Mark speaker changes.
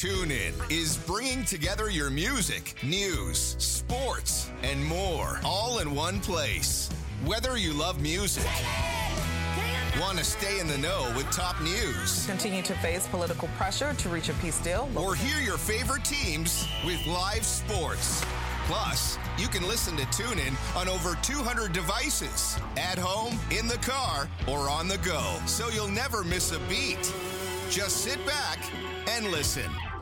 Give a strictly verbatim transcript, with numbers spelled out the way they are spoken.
Speaker 1: TuneIn is bringing together your music, news, sports, and more all in one place. Whether you love music, want to stay in the know with top news,
Speaker 2: continue to face political pressure to reach a peace deal,
Speaker 1: or hear your favorite teams with live sports. Plus, you can listen to TuneIn on over two hundred devices, at home, in the car, or on the go, so you'll never miss a beat. Just sit back and listen.